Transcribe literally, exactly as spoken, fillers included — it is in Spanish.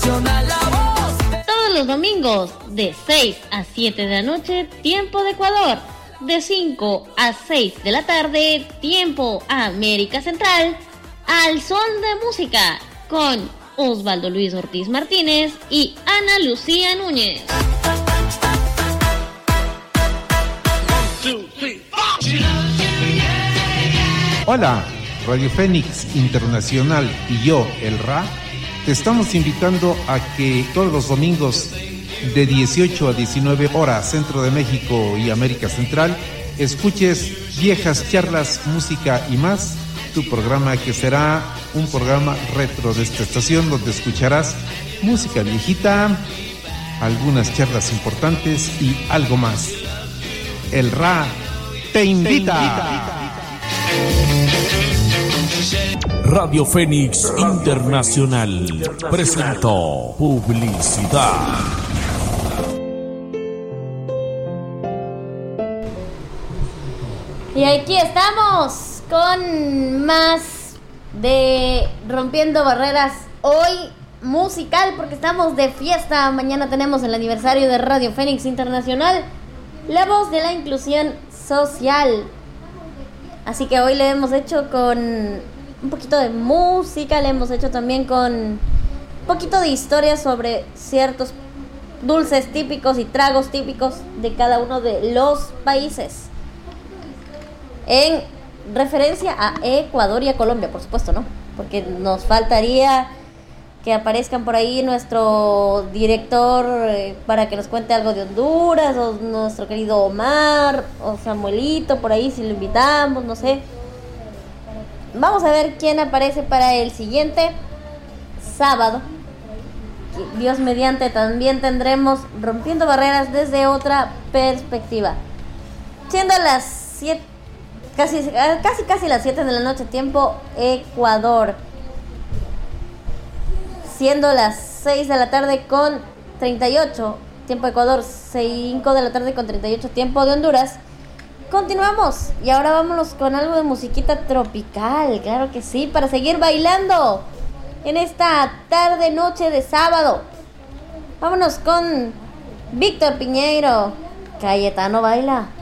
Todos los domingos de seis a siete de la noche, tiempo de Ecuador. De cinco a seis de la tarde, tiempo América Central. Al son de música con Osvaldo Luis Ortiz Martínez y Ana Lucía Núñez. Hola, Radio Fénix Internacional y yo, el Ra, te estamos invitando a que todos los domingos de dieciocho a diecinueve horas, Centro de México y América Central, escuches Viejas Charlas, Música y Más, tu programa que será un programa retro de esta estación donde escucharás música viejita, algunas charlas importantes y algo más. El Ra te invita. Te invita. Radio Fénix Internacional presentó publicidad. Y aquí estamos con más de Rompiendo Barreras, hoy musical porque estamos de fiesta. Mañana tenemos el aniversario de Radio Fénix Internacional, la voz de la inclusión social. Así que hoy le hemos hecho con un poquito de música, le hemos hecho también con un poquito de historia sobre ciertos dulces típicos y tragos típicos de cada uno de los países, en referencia a Ecuador y a Colombia, por supuesto, ¿no? Porque nos faltaría que aparezcan por ahí nuestro director eh, para que nos cuente algo de Honduras, o nuestro querido Omar, o Samuelito, por ahí si lo invitamos, no sé. Vamos a ver quién aparece para el siguiente sábado. Dios mediante, también tendremos Rompiendo Barreras desde otra perspectiva. Siendo las siete, casi, casi, casi las siete de la noche, tiempo Ecuador. Siendo las seis de la tarde con treinta y ocho, tiempo Ecuador, cinco de la tarde con treinta y ocho, tiempo de Honduras. Continuamos y ahora vámonos con algo de musiquita tropical, claro que sí, para seguir bailando en esta tarde noche de sábado. Vámonos con Víctor Piñeiro, Cayetano Baila.